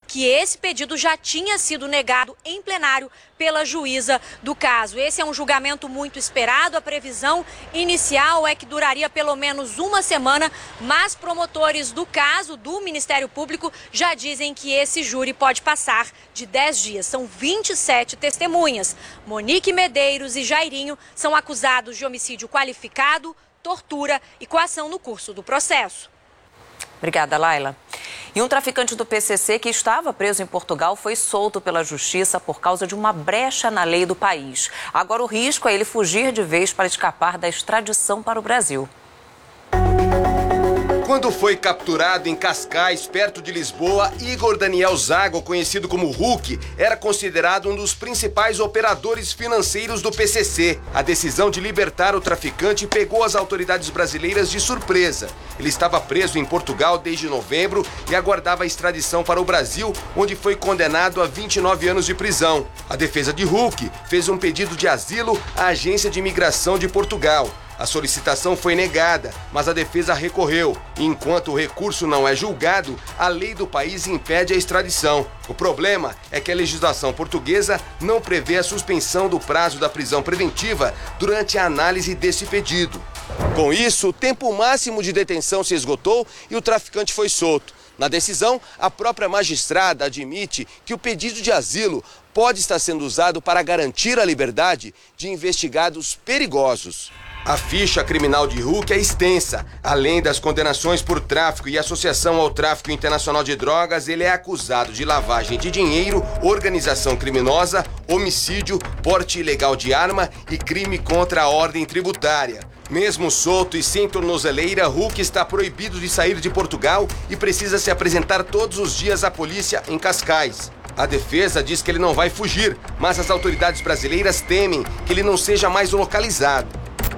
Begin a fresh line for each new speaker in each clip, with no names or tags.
que esse pedido já tinha sido negado em plenário pela juíza do caso. Esse é um julgamento muito esperado. A previsão inicial é que duraria pelo menos uma semana, mas promotores do caso do Ministério Público já dizem que esse júri pode passar de 10 dias. São 27 testemunhas. Monique Medeiros e Jairinho são acusados de homicídio qualificado, tortura e coação no curso do processo.
Obrigada, Laila. E um traficante do PCC que estava preso em Portugal foi solto pela justiça por causa de uma brecha na lei do país. Agora o risco é ele fugir de vez para escapar da extradição para o Brasil.
Quando foi capturado em Cascais, perto de Lisboa, Igor Daniel Zago, conhecido como Hulk, era considerado um dos principais operadores financeiros do PCC. A decisão de libertar o traficante pegou as autoridades brasileiras de surpresa. Ele estava preso em Portugal desde novembro e aguardava a extradição para o Brasil, onde foi condenado a 29 anos de prisão. A defesa de Hulk fez um pedido de asilo à Agência de Imigração de Portugal. A solicitação foi negada, mas a defesa recorreu. Enquanto o recurso não é julgado, a lei do país impede a extradição. O problema é que a legislação portuguesa não prevê a suspensão do prazo da prisão preventiva durante a análise desse pedido. Com isso, o tempo máximo de detenção se esgotou e o traficante foi solto. Na decisão, a própria magistrada admite que o pedido de asilo pode estar sendo usado para garantir a liberdade de investigados perigosos. A ficha criminal de Hulk é extensa. Além das condenações por tráfico e associação ao tráfico internacional de drogas, ele é acusado de lavagem de dinheiro, organização criminosa, homicídio, porte ilegal de arma e crime contra a ordem tributária. Mesmo solto e sem tornozeleira, Hulk está proibido de sair de Portugal e precisa se apresentar todos os dias à polícia em Cascais. A defesa diz que ele não vai fugir, mas as autoridades brasileiras temem que ele não seja mais localizado.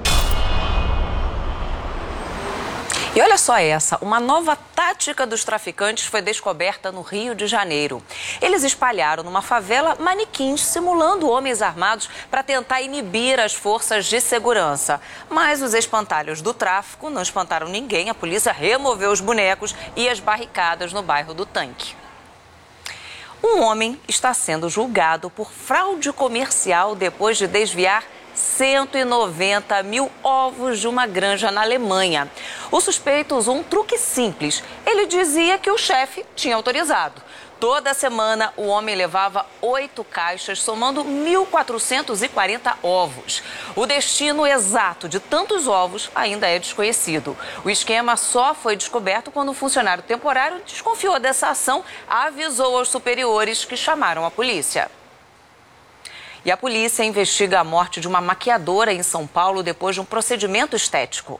E olha só essa, uma nova tática dos traficantes foi descoberta no Rio de Janeiro. Eles espalharam numa favela manequins simulando homens armados para tentar inibir as forças de segurança. Mas os espantalhos do tráfico não espantaram ninguém. A polícia removeu os bonecos e as barricadas no bairro do Tanque. Um homem está sendo julgado por fraude comercial depois de desviar 190 mil ovos de uma granja na Alemanha. O suspeito usou um truque simples. Ele dizia que o chefe tinha autorizado. Toda semana, o homem levava 8 caixas, somando 1.440 ovos. O destino exato de tantos ovos ainda é desconhecido. O esquema só foi descoberto quando um funcionário temporário desconfiou dessa ação, avisou aos superiores que chamaram a polícia. E a polícia investiga a morte de uma maquiadora em São Paulo depois de um procedimento estético.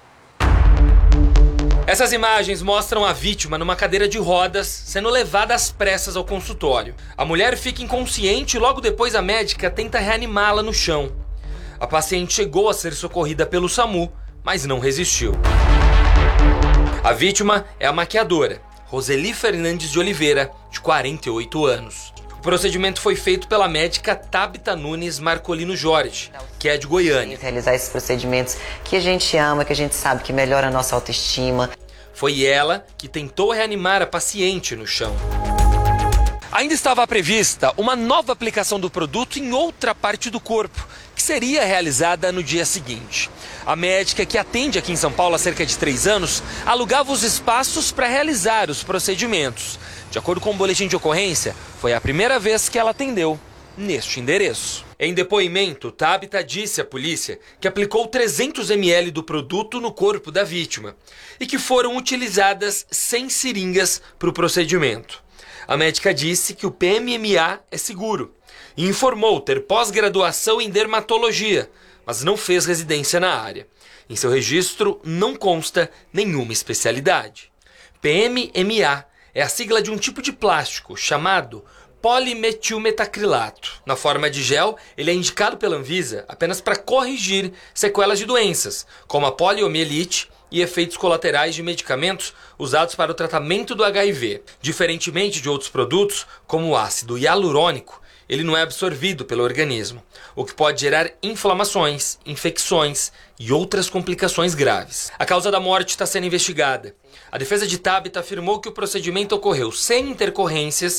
Essas imagens mostram a vítima numa cadeira de rodas sendo levada às pressas ao consultório. A mulher fica inconsciente e logo depois a médica tenta reanimá-la no chão. A paciente chegou a ser socorrida pelo SAMU, mas não resistiu. A vítima é a maquiadora, Roseli Fernandes de Oliveira, de 48 anos. O procedimento foi feito pela médica Tabita Nunes Marcolino Jorge, que é de Goiânia.
Realizar esses procedimentos que a gente ama, que a gente sabe que melhora a nossa autoestima.
Foi ela que tentou reanimar a paciente no chão. Ainda estava prevista uma nova aplicação do produto em outra parte do corpo, que seria realizada no dia seguinte. A médica, que atende aqui em São Paulo há cerca de 3 anos, alugava os espaços para realizar os procedimentos. De acordo com o boletim de ocorrência, foi a primeira vez que ela atendeu neste endereço. Em depoimento, Tabita disse à polícia que aplicou 300 ml do produto no corpo da vítima e que foram utilizadas 100 seringas para o procedimento. A médica disse que o PMMA é seguro e informou ter pós-graduação em dermatologia, mas não fez residência na área. Em seu registro não consta nenhuma especialidade. PMMA é a sigla de um tipo de plástico chamado polimetilmetacrilato. Na forma de gel, ele é indicado pela Anvisa apenas para corrigir sequelas de doenças, como a poliomielite e efeitos colaterais de medicamentos usados para o tratamento do HIV. Diferentemente de outros produtos, como o ácido hialurônico, ele não é absorvido pelo organismo, o que pode gerar inflamações, infecções e outras complicações graves. A causa da morte está sendo investigada. A defesa de Tabita afirmou que o procedimento ocorreu sem intercorrências